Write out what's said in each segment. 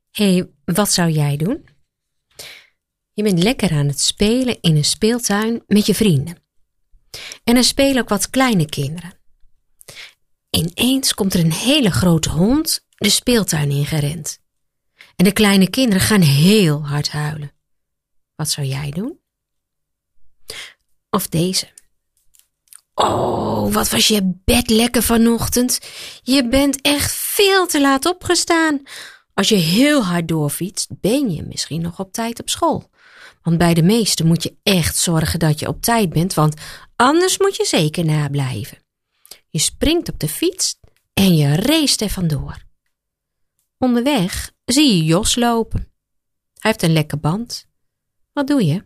Hé, wat zou jij doen? Je bent lekker aan het spelen in een speeltuin met je vrienden. En er spelen ook wat kleine kinderen. Ineens komt er een hele grote hond de speeltuin ingerend. En de kleine kinderen gaan heel hard huilen. Wat zou jij doen? Of deze. Oh, wat was je bed lekker vanochtend. Je bent echt veel te laat opgestaan. Als je heel hard doorfietst, ben je misschien nog op tijd op school. Want bij de meesten moet je echt zorgen dat je op tijd bent, want anders moet je zeker nablijven. Je springt op de fiets en je race er vandoor. Onderweg zie je Jos lopen. Hij heeft een lekke band. Wat doe je?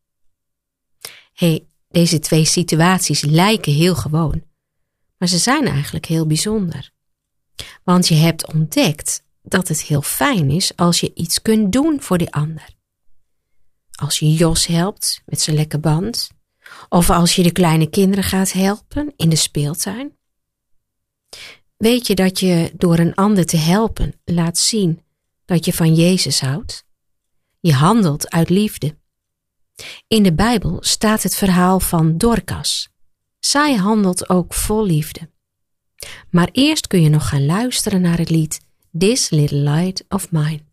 Hé, deze twee situaties lijken heel gewoon, maar ze zijn eigenlijk heel bijzonder. Want je hebt ontdekt dat het heel fijn is als je iets kunt doen voor die ander. Als je Jos helpt met zijn lekke band, of als je de kleine kinderen gaat helpen in de speeltuin. Weet je dat je door een ander te helpen laat zien dat je van Jezus houdt? Je handelt uit liefde. In de Bijbel staat het verhaal van Dorcas. Zij handelt ook vol liefde. Maar eerst kun je nog gaan luisteren naar het lied This Little Light of Mine.